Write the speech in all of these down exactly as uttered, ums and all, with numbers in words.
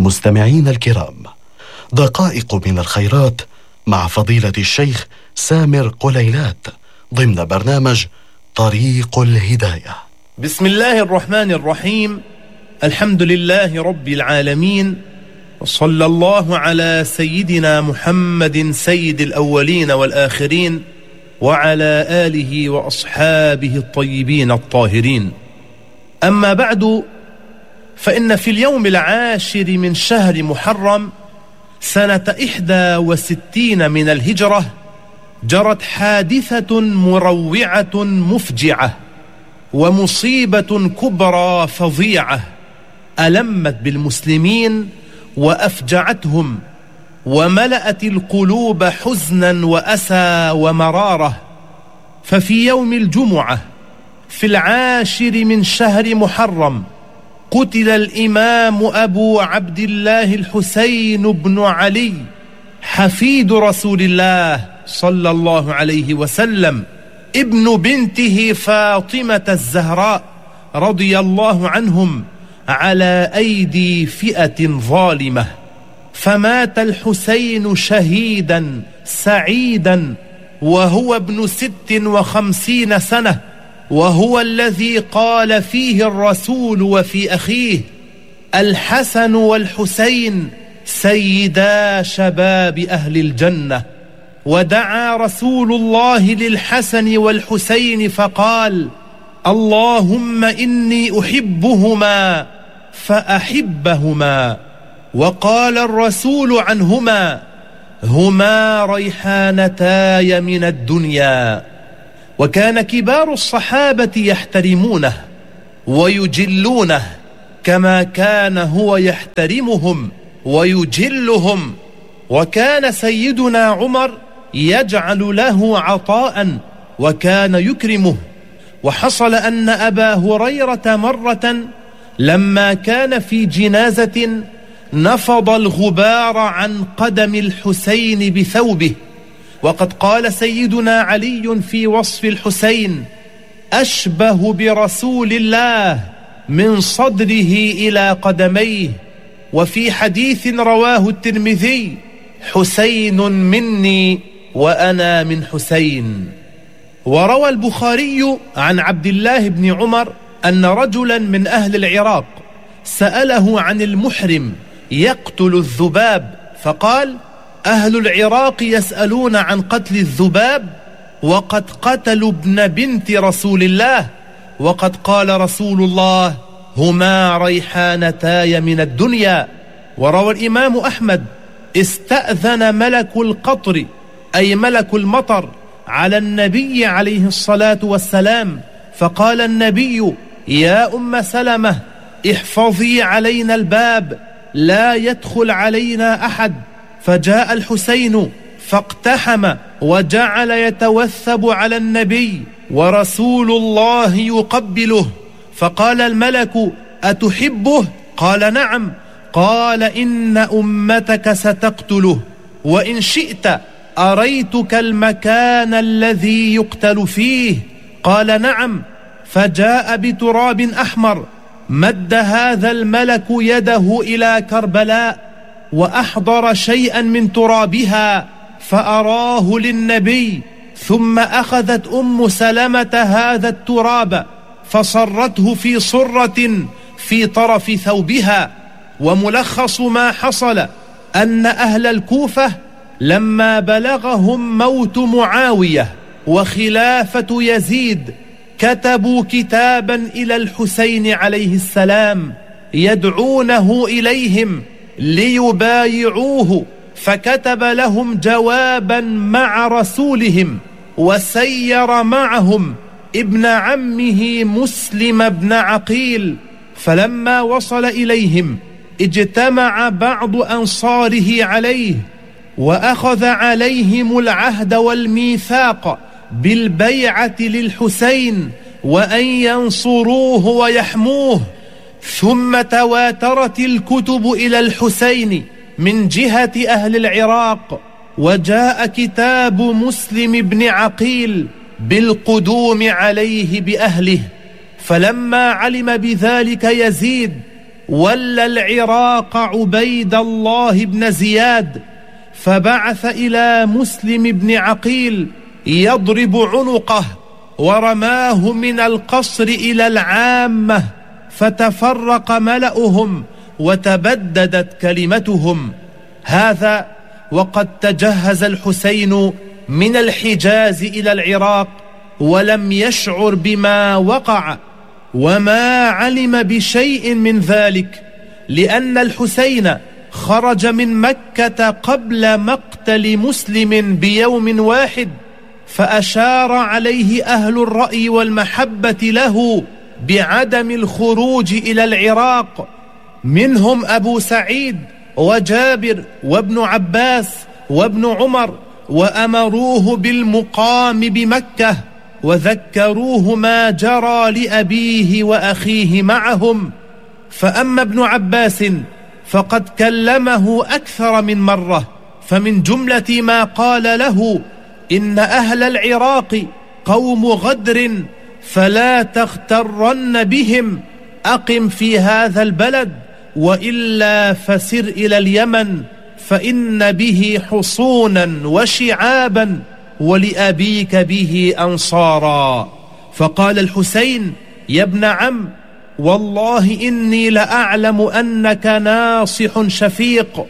مستمعين الكرام، دقائق من الخيرات مع فضيلة الشيخ سامر قليلات ضمن برنامج طريق الهداية. بسم الله الرحمن الرحيم. الحمد لله رب العالمين، وصلى الله على سيدنا محمد سيد الأولين والآخرين وعلى آله وأصحابه الطيبين الطاهرين. أما بعد، فإن في اليوم العاشر من شهر محرم سنة إحدى وستين من الهجرة جرت حادثة مروعة مفجعة ومصيبة كبرى فظيعة ألمت بالمسلمين وأفجعتهم وملأت القلوب حزنا وأسى ومرارة. ففي يوم الجمعة في العاشر من شهر محرم قتل الإمام أبو عبد الله الحسين بن علي حفيد رسول الله صلى الله عليه وسلم، ابن بنته فاطمة الزهراء رضي الله عنهم، على أيدي فئة ظالمة. فمات الحسين شهيدا سعيدا وهو ابن ست وخمسين سنة، وهو الذي قال فيه الرسول وفي أخيه: الحسن والحسين سيدا شباب أهل الجنة. ودعا رسول الله للحسن والحسين فقال: اللهم إني أحبهما فأحبهما. وقال الرسول عنهما: هما ريحانتاي من الدنيا. وكان كبار الصحابة يحترمونه ويجلونه كما كان هو يحترمهم ويجلهم. وكان سيدنا عمر يجعل له عطاء وكان يكرمه. وحصل أن أبا هريرة مرة لما كان في جنازة نفض الغبار عن قدم الحسين بثوبه، وقد قال سيدنا علي في وصف الحسين: أشبه برسول الله من صدره إلى قدميه. وفي حديث رواه الترمذي: حسين مني وأنا من حسين. وروى البخاري عن عبد الله بن عمر أن رجلا من أهل العراق سأله عن المحرم يقتل الذباب، فقال: أهل العراق يسألون عن قتل الذباب وقد قتلوا ابن بنت رسول الله، وقد قال رسول الله: هما ريحانتاي من الدنيا. وروى الإمام أحمد: استأذن ملك القطر أي ملك المطر على النبي عليه الصلاة والسلام، فقال النبي: يا أم سلمة احفظي علينا الباب لا يدخل علينا أحد. فجاء الحسين فاقتحم وجعل يتوثب على النبي ورسول الله يقبله، فقال الملك: أتحبه؟ قال: نعم. قال: إن أمتك ستقتله، وإن شئت أريتك المكان الذي يقتل فيه. قال: نعم. فجاء بتراب أحمر، مد هذا الملك يده إلى كربلاء وأحضر شيئا من ترابها فأراه للنبي، ثم أخذت أم سلمة هذا التراب فصرته في صرة في طرف ثوبها. وملخص ما حصل أن أهل الكوفة لما بلغهم موت معاوية وخلافة يزيد كتبوا كتابا إلى الحسين عليه السلام يدعونه إليهم ليبايعوه، فكتب لهم جوابا مع رسولهم، وسير معهم ابن عمه مسلم بن عقيل. فلما وصل إليهم اجتمع بعض أنصاره عليه وأخذ عليهم العهد والميثاق بالبيعة للحسين وأن ينصروه ويحموه. ثم تواترت الكتب إلى الحسين من جهة أهل العراق، وجاء كتاب مسلم بن عقيل بالقدوم عليه بأهله. فلما علم بذلك يزيد ولى العراق عبيد الله بن زياد، فبعث إلى مسلم بن عقيل يضرب عنقه، ورماه من القصر إلى العامة، فتفرق ملأهم وتبددت كلمتهم. هذا وقد تجهز الحسين من الحجاز إلى العراق ولم يشعر بما وقع، وما علم بشيء من ذلك، لأن الحسين خرج من مكة قبل مقتل مسلم بيوم واحد، فأشار عليه أهل الرأي والمحبة له بعدم الخروج إلى العراق، منهم أبو سعيد وجابر وابن عباس وابن عمر، وأمروه بالمقام بمكة، وذكروه ما جرى لأبيه وأخيه معهم. فأما ابن عباس فقد كلمه أكثر من مرة، فمن جملة ما قال له: إن أهل العراق قوم غدر، فلا تغترن بهم، أقم في هذا البلد، وإلا فسر إلى اليمن، فإن به حصونا وشعابا، ولأبيك به أنصارا. فقال الحسين: يا ابن عم، والله إني لأعلم أنك ناصح شفيق،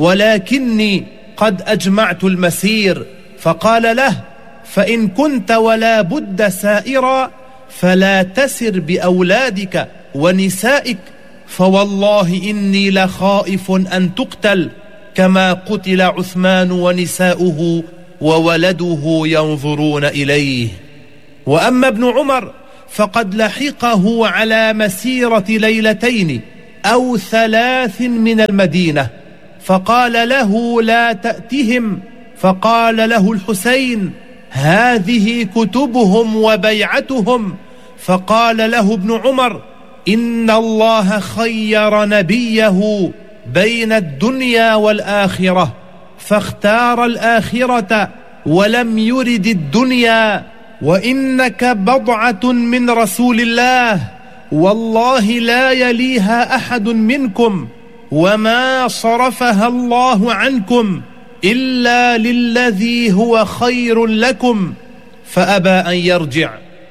ولكني قد أجمعت المسير. فقال له: فإن كنت ولا بد سائرا فلا تسر بأولادك ونسائك، فوالله إني لخائف أن تقتل كما قتل عثمان ونساؤه وولده ينظرون إليه. وأما ابن عمر فقد لحقه على مسيرة ليلتين أو ثلاث من المدينة، فقال له: لا تأتهم. فقال له الحسين: هذه كتبهم وبيعتهم. فقال له ابن عمر: إن الله خير نبيه بين الدنيا والآخرة، فاختار الآخرة ولم يرد الدنيا، وإنك بضعة من رسول الله، والله لا يليها أحد منكم، وما صرفها الله عنكم إلا للذي هو خير لكم. فأبى أن يرجع،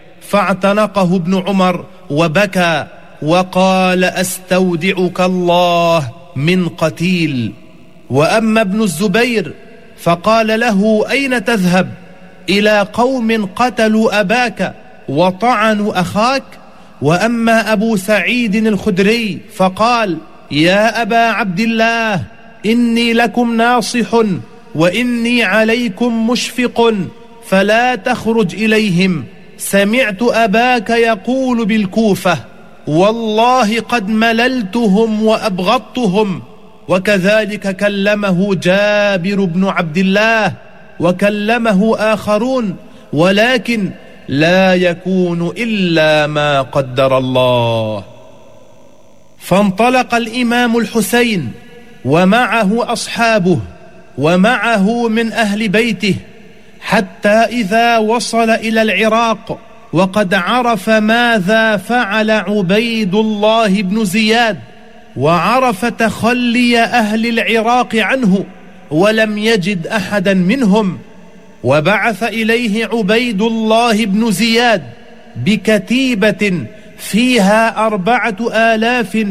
فاعتنقه ابن عمر وبكى وقال: أستودعك الله من قتيل. وأما ابن الزبير فقال له: أين تذهب؟ إلى قوم قتلوا أباك وطعنوا أخاك. وأما أبو سعيد الخدري فقال: يا أبا عبد الله، إني لكم ناصح وإني عليكم مشفق، فلا تخرج إليهم، سمعت أباك يقول بالكوفة: والله قد مللتهم وأبغضتهم. وكذلك كلمه جابر بن عبد الله، وكلمه آخرون، ولكن لا يكون إلا ما قدر الله. فانطلق الإمام الحسين ومعه أصحابه ومعه من أهل بيته، حتى إذا وصل إلى العراق وقد عرف ماذا فعل عبيد الله بن زياد، وعرف تخلي أهل العراق عنه، ولم يجد أحدا منهم، وبعث إليه عبيد الله بن زياد بكتيبة فيها أربعة آلاف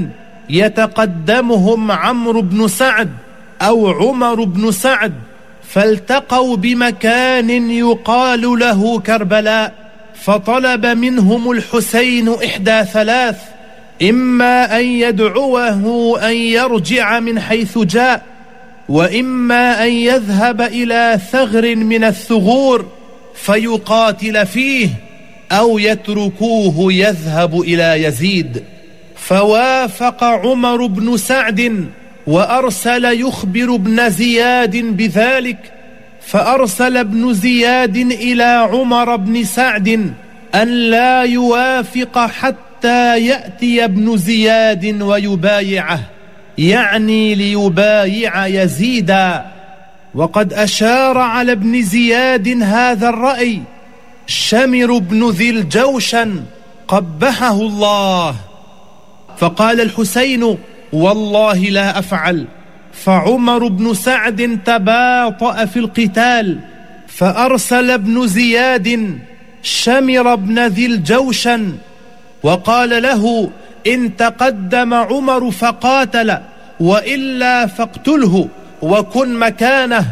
يتقدمهم عمرو بن سعد أو عمر بن سعد، فالتقوا بمكان يقال له كربلاء، فطلب منهم الحسين إحدى ثلاث: إما أن يدعوه أن يرجع من حيث جاء، وإما أن يذهب إلى ثغر من الثغور فيقاتل فيه، أو يتركوه يذهب إلى يزيد. فوافق عمر بن سعد وأرسل يخبر ابن زياد بذلك، فأرسل ابن زياد إلى عمر بن سعد أن لا يوافق حتى يأتي ابن زياد ويبايعه، يعني ليبايع يزيدا. وقد أشار على ابن زياد هذا الرأي شمر بن ذي الجوشن قبحه الله. فقال الحسين: والله لا أفعل. فعمر بن سعد تباطأ في القتال، فأرسل ابن زياد شمر بن ذي الجوشن وقال له: إن تقدم عمر فقاتل وإلا فاقتله وكن مكانه.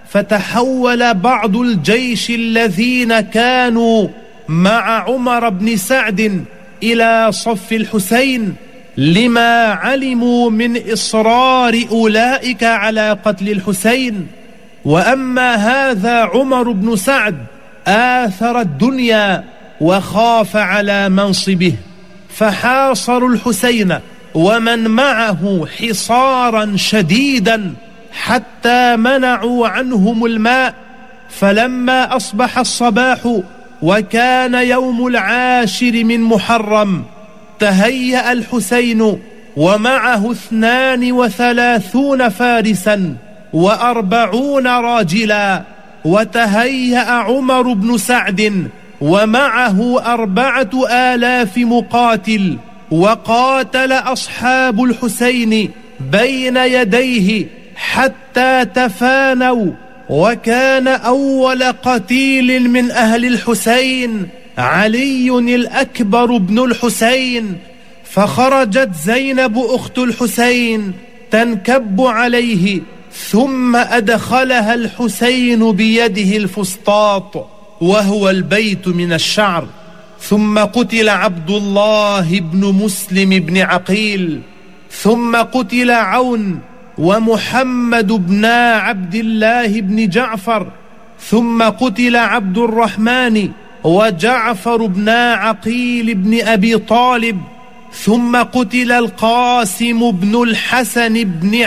فتحول بعض الجيش الذين كانوا مع عمر بن سعد إلى صف الحسين لما علموا من إصرار أولئك على قتل الحسين. وأما هذا عمر بن سعد آثر الدنيا وخاف على منصبه، فحاصروا الحسين ومن معه حصارا شديدا حتى منعوا عنهم الماء. فلما أصبح الصباح وكان يوم العاشر من محرم، تهيأ الحسين ومعه اثنان وثلاثون فارسا وأربعون راجلا، وتهيأ عمر بن سعد ومعه أربعة آلاف مقاتل، وقاتل أصحاب الحسين بين يديه حتى تفانوا. وكان أول قتيل من أهل الحسين علي الأكبر بن الحسين، فخرجت زينب أخت الحسين تنكب عليه، ثم أدخلها الحسين بيده الفسطاط وهو البيت من الشعر. ثم قتل عبد الله بن مسلم بن عقيل، ثم قتل عون ومحمد بن عبد الله بن جعفر، ثم قتل عبد الرحمن وجعفر بن عقيل بن أبي طالب، ثم قتل القاسم بن الحسن بن